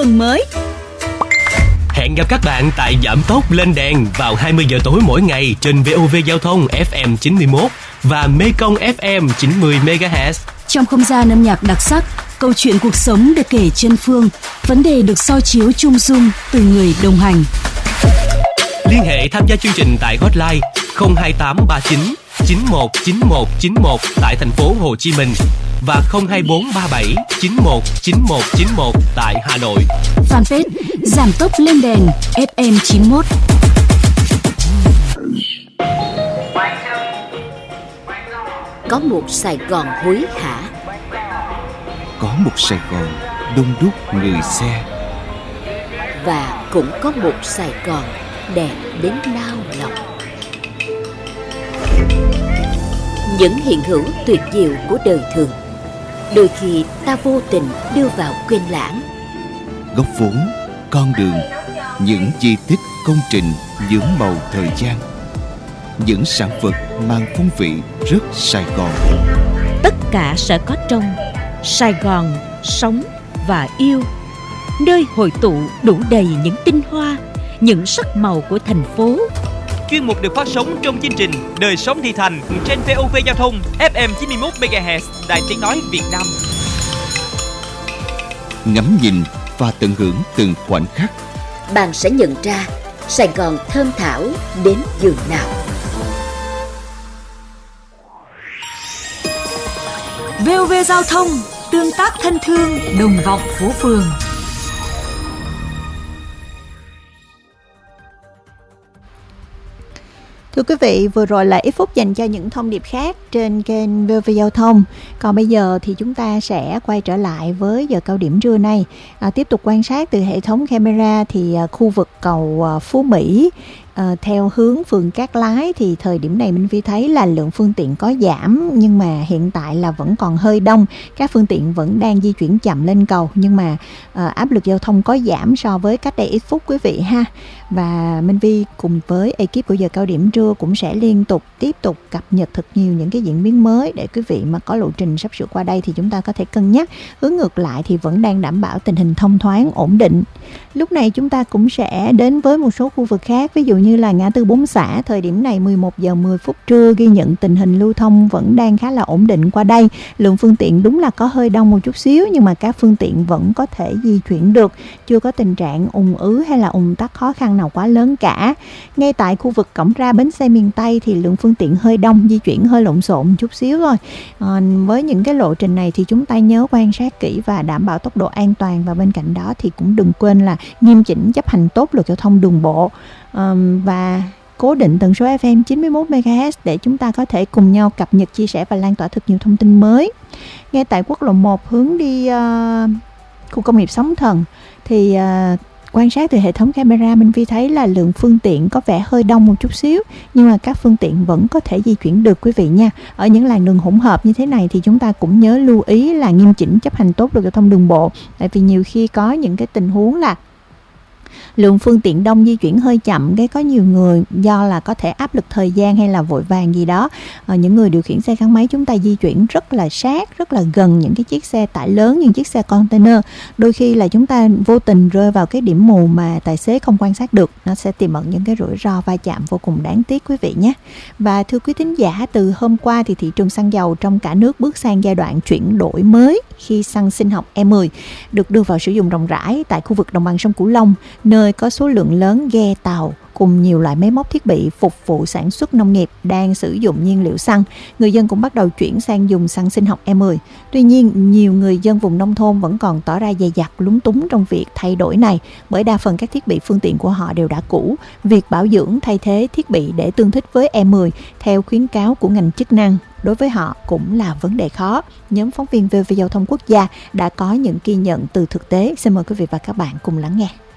tuần mới. Hẹn gặp các bạn tại Giảm Tốc Lên Đèn vào 20 giờ tối mỗi ngày trên VOV Giao thông FM 91 và Mekong FM 90 MHz. Trong không gian âm nhạc đặc sắc, câu chuyện cuộc sống được kể chân phương, vấn đề được soi chiếu chung dung từ người đồng hành. Liên hệ tham gia chương trình tại hotline 02839 919191 tại thành phố Hồ Chí Minh và 02437 919191 tại Hà Nội. Fanpage Giảm Tốc Lên Đèn FM 91. Có một Sài Gòn hối hả, có một Sài Gòn đông đúc người xe, và cũng có một Sài Gòn đẹp đến nao lòng. Những hiện hữu tuyệt diệu của đời thường, đôi khi ta vô tình đưa vào quên lãng. Góc phố, con đường, những di tích công trình nhuốm màu thời gian, những sản vật mang phong vị rất Sài Gòn. Tất cả sẽ có trong Sài Gòn sống và yêu, nơi hội tụ đủ đầy những tinh hoa, những sắc màu của thành phố. Chuyên mục được phát sóng trong chương trình Đời Sống Thị Thành trên VOV Giao thông FM 91 MHz, Đài Tiếng Nói Việt Nam. Ngắm nhìn và tận hưởng từng khoảnh khắc, Bạn sẽ nhận ra Sài Gòn thơm thảo đến giường nào. VOV Giao thông, tương tác thân thương, đồng vọng phố phường. Thưa quý vị, vừa rồi là ít phút dành cho những thông điệp khác trên kênh VOV Giao thông. Còn bây giờ thì chúng ta sẽ quay trở lại với giờ cao điểm trưa nay. Tiếp tục quan sát từ hệ thống camera thì khu vực cầu Phú Mỹ theo hướng phường Cát Lái thì thời điểm này Minh Phi thấy là lượng phương tiện có giảm, nhưng mà hiện tại là vẫn còn hơi đông. Các phương tiện vẫn đang di chuyển chậm lên cầu, nhưng mà áp lực giao thông có giảm so với cách đây ít phút quý vị ha. Và Minh Phi cùng với ekip của giờ cao điểm trưa cũng sẽ liên tục tiếp tục cập nhật thật nhiều những cái diễn biến mới để quý vị mà có lộ trình sắp sửa qua đây thì chúng ta có thể cân nhắc. Hướng ngược lại thì vẫn đang đảm bảo tình hình thông thoáng ổn định. Lúc này chúng ta cũng sẽ đến với một số khu vực khác, ví dụ như là ngã tư Bốn Xã, thời điểm này 11 giờ 10 phút trưa ghi nhận tình hình lưu thông vẫn đang khá là ổn định qua đây. Lượng phương tiện đúng là có hơi đông một chút xíu, nhưng mà các phương tiện vẫn có thể di chuyển được, chưa có tình trạng ùn ứ hay là ùn tắc khó khăn nào quá lớn cả. Ngay tại khu vực cổng ra bến xe miền Tây thì lượng phương tiện hơi đông, di chuyển hơi lộn xộn một chút xíu thôi. Với những cái lộ trình này thì chúng ta nhớ quan sát kỹ và đảm bảo tốc độ an toàn, và bên cạnh đó thì cũng đừng quên là nghiêm chỉnh chấp hành tốt luật giao thông đường bộ và cố định tần số FM 91 MHz để chúng ta có thể cùng nhau cập nhật, chia sẻ và lan tỏa thật nhiều thông tin mới. Ngay tại quốc lộ 1 hướng đi khu công nghiệp Sóng Thần thì quan sát từ hệ thống camera Minh Phi thấy là lượng phương tiện có vẻ hơi đông một chút xíu, nhưng mà các phương tiện vẫn có thể di chuyển được quý vị nha. Ở những làn đường hỗn hợp như thế này thì chúng ta cũng nhớ lưu ý là nghiêm chỉnh chấp hành tốt luật giao thông đường bộ, tại vì nhiều khi có những cái tình huống là lượng phương tiện đông di chuyển hơi chậm, cái có nhiều người do là có thể áp lực thời gian hay là vội vàng gì đó, những người điều khiển xe gắn máy chúng ta di chuyển rất là sát, rất là gần những cái chiếc xe tải lớn, những chiếc xe container. Đôi khi là chúng ta vô tình rơi vào cái điểm mù mà tài xế không quan sát được, nó sẽ tiềm ẩn những cái rủi ro va chạm vô cùng đáng tiếc quý vị nhé. Và thưa quý thính giả, từ hôm qua thì thị trường xăng dầu trong cả nước bước sang giai đoạn chuyển đổi mới khi xăng sinh học E10 được đưa vào sử dụng rộng rãi tại khu vực đồng bằng sông Cửu Long, nơi có số lượng lớn ghe tàu cùng nhiều loại máy móc thiết bị phục vụ sản xuất nông nghiệp đang sử dụng nhiên liệu xăng. Người dân cũng bắt đầu chuyển sang dùng xăng sinh học E10. Tuy nhiên, nhiều người dân vùng nông thôn vẫn còn tỏ ra dè dặt, lúng túng trong việc thay đổi này, bởi đa phần các thiết bị phương tiện của họ đều đã cũ. Việc bảo dưỡng thay thế thiết bị để tương thích với E10 theo khuyến cáo của ngành chức năng đối với họ cũng là vấn đề khó. Nhóm phóng viên VOV Giao thông Quốc gia đã có những ghi nhận từ thực tế. Xin mời quý vị và các bạn cùng lắng nghe.